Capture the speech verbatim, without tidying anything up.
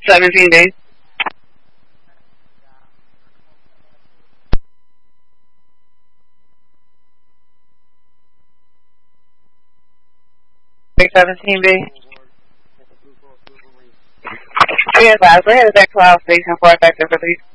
seventeen days. seventeen B. Yes, I was ahead of that cloud station for effective release.